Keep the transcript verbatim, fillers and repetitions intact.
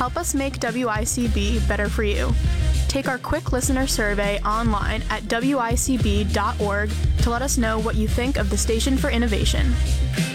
Help us make W I C B better for you. Take our quick listener survey online at W I C B dot org to let us know what you think of the Station for Innovation.